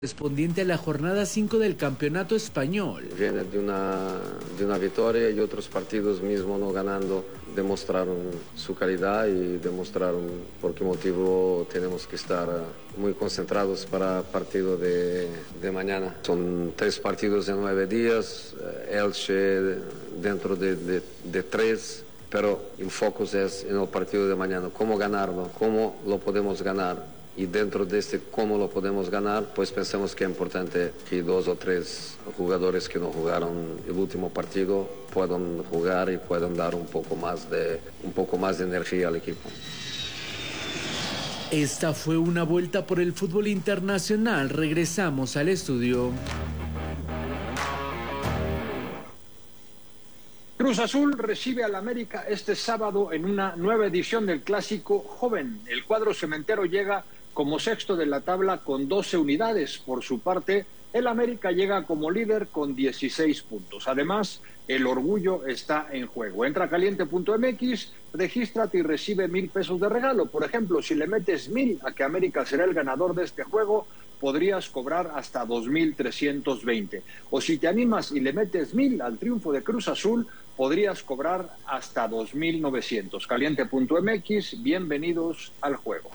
Correspondiente a la jornada 5 del campeonato español. Viene de una victoria y otros partidos mismo no ganando demostraron su calidad y demostraron por qué motivo tenemos que estar muy concentrados para el partido de mañana. Son 3 partidos en 9 días, Elche dentro de 3, pero el foco es en el partido de mañana, cómo ganarlo, cómo lo podemos ganar. Y dentro de este cómo lo podemos ganar, pues pensamos que es importante que 2 o 3 jugadores que no jugaron el último partido puedan jugar y puedan dar un poco más de energía al equipo. Esta fue una vuelta por el fútbol internacional. Regresamos al estudio. Cruz Azul recibe al América este sábado en una nueva edición del Clásico Joven. El cuadro cementero llega como sexto de la tabla con 12 unidades. Por su parte, el América llega como líder con 16 puntos. Además, el orgullo está en juego. Entra a caliente.mx, regístrate y recibe 1,000 pesos de regalo. Por ejemplo, si le metes 1,000 a que América será el ganador de este juego, podrías cobrar hasta 2,320. O si te animas y le metes 1,000 al triunfo de Cruz Azul, podrías cobrar hasta 2,900. Caliente.mx, bienvenidos al juego.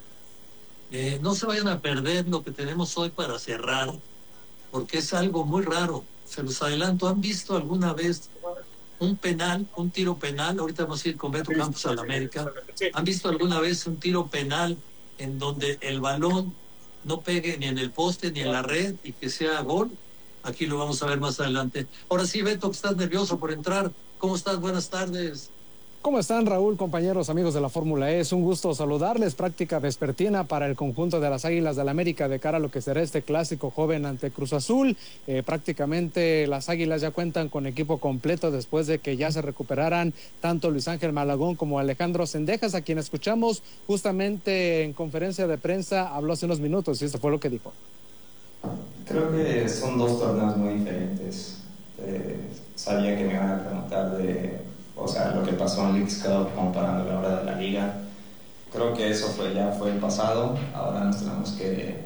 No se vayan a perder lo que tenemos hoy para cerrar, porque es algo muy raro. Se los adelanto, ¿han visto alguna vez un penal, un tiro penal? Ahorita vamos a ir con Beto Campos al América. ¿Han visto alguna vez un tiro penal en donde el balón no pegue ni en el poste ni en la red y que sea gol? Aquí lo vamos a ver más adelante. Ahora sí, Beto, que estás nervioso por entrar. ¿Cómo estás? Buenas tardes. ¿Cómo están, Raúl, compañeros, amigos de la Fórmula E? Es un gusto saludarles. Práctica vespertina para el conjunto de las Águilas del América de cara a lo que será este clásico joven ante Cruz Azul. Prácticamente las Águilas ya cuentan con equipo completo después de que ya se recuperaran tanto Luis Ángel Malagón como Alejandro Zendejas, a quien escuchamos justamente en conferencia de prensa. Habló hace unos minutos y esto fue lo que dijo. Creo que son 2 torneos muy diferentes. Sabía que me iban a preguntar lo que pasó en Leagues Cup comparándolo ahora de la Liga. Creo que eso fue el pasado. Ahora nos tenemos que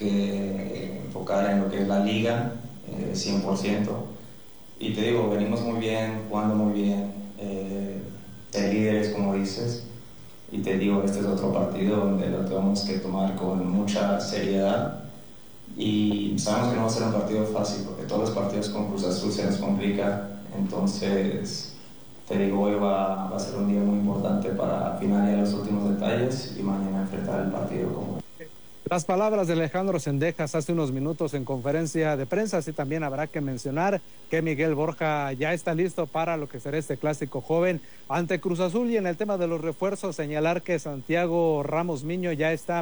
enfocar en lo que es la Liga 100%. Y te digo, venimos muy bien, jugando muy bien, de líderes, como dices. Y te digo, este es otro partido donde lo tenemos que tomar con mucha seriedad. Y sabemos que no va a ser un partido fácil, porque todos los partidos con Cruz Azul se nos complica. Entonces, te digo, hoy va a ser un día muy importante para afinar ya los últimos detalles y mañana enfrentar el partido como... Las palabras de Alejandro Zendejas hace unos minutos en conferencia de prensa. Así también habrá que mencionar que Miguel Borja ya está listo para lo que será este clásico joven ante Cruz Azul. Y en el tema de los refuerzos, señalar que Santiago Ramos Mingo ya está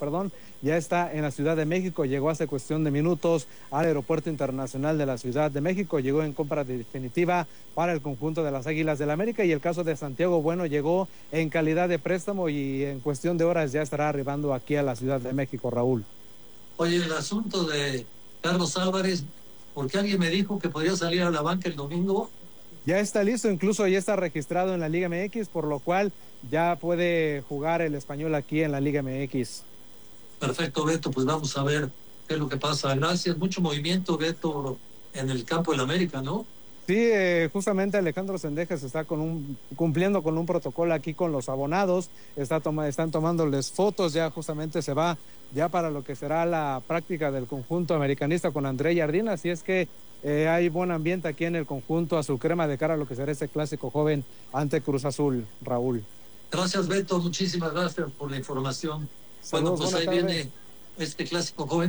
en la Ciudad de México. Llegó hace cuestión de minutos al Aeropuerto Internacional de la Ciudad de México. Llegó en compra definitiva para el conjunto de las Águilas del América. Y el caso de Santiago Bueno llegó en calidad de préstamo y en cuestión de horas ya estará arribando aquí a la Ciudad de México, Raúl. Oye, el asunto de Carlos Álvarez, porque alguien me dijo que podría salir a la banca el domingo. Ya está listo, incluso ya está registrado en la Liga MX, por lo cual ya puede jugar el español aquí en la Liga MX. Perfecto, Beto, pues vamos a ver qué es lo que pasa. Gracias, mucho movimiento, Beto, en el campo del América, ¿no? Sí, justamente Alejandro Zendejas está cumpliendo con un protocolo aquí con los abonados, están tomándoles fotos, ya justamente se va ya para lo que será la práctica del conjunto americanista con André Jardín, así es que hay buen ambiente aquí en el conjunto azul crema de cara a lo que será ese clásico joven ante Cruz Azul, Raúl. Gracias, Beto, muchísimas gracias por la información. Saludos, bueno, pues ahí viene este clásico joven.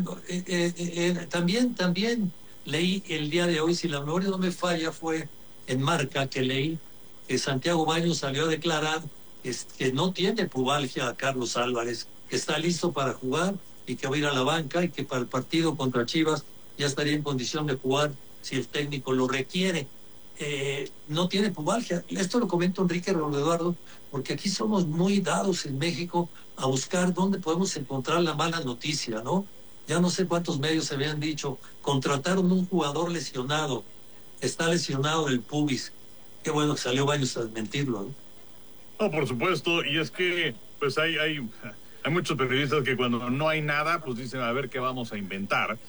También leí el día de hoy, si la memoria no me falla, fue en Marca que leí que Santiago Baños salió a declarar que no tiene pubalgia a Carlos Álvarez, que está listo para jugar y que va a ir a la banca y que para el partido contra Chivas ya estaría en condición de jugar si el técnico lo requiere. No tiene pubalgia. Esto lo comenta Enrique Raúl Eduardo, porque aquí somos muy dados en México a buscar dónde podemos encontrar la mala noticia, ¿no? Ya no sé cuántos medios se habían dicho, contrataron un jugador lesionado, está lesionado del pubis. Qué bueno que salió Baños a desmentirlo, ¿no? No, por supuesto, y es que pues hay Hay muchos periodistas que cuando no hay nada, pues dicen a ver qué vamos a inventar.